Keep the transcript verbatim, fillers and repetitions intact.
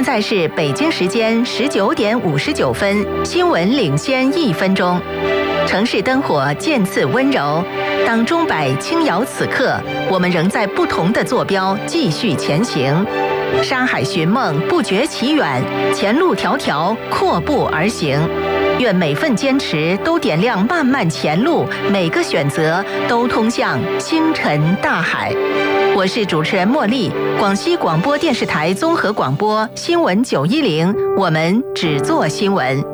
现在是北京时间十九点五十九分，新闻领先一分钟。城市灯火渐次温柔，当钟摆轻摇此刻，我们仍在不同的坐标继续前行。山海寻梦，不觉其远，前路迢迢，阔步而行。愿每份坚持都点亮漫漫前路，每个选择都通向星辰大海。我是主持人茉莉，广西广播电视台综合广播新闻九一零，我们只做新闻。